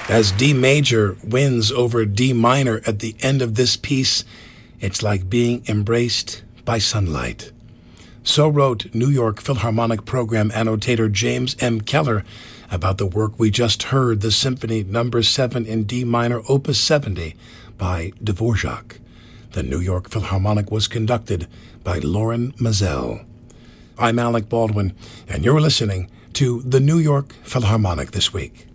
As D major wins over D minor at the end of this piece, it's like being embraced by sunlight. So wrote New York Philharmonic Program annotator James M. Keller about the work we just heard, the Symphony No. 7 in D minor, Opus 70 by Dvorak. The New York Philharmonic was conducted by Loren Maazel. I'm Alec Baldwin, and you're listening to the New York Philharmonic This Week.